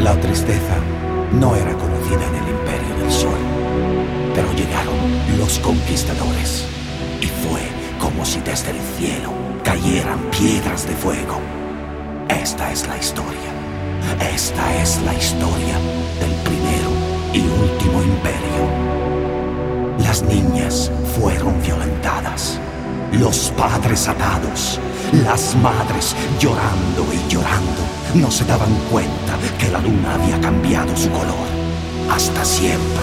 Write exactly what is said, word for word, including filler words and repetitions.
La tristeza no era conocida en el Imperio del Sol, pero llegaron los conquistadores y fue como si desde el cielo cayeran piedras de fuego. Esta es la historia. Esta es la historia del primero y último imperio. Las niñas fueron violentadas, los padres atados, las madres llorando y llorando. No se daban cuenta que la luna había cambiado su color. Hasta siempre.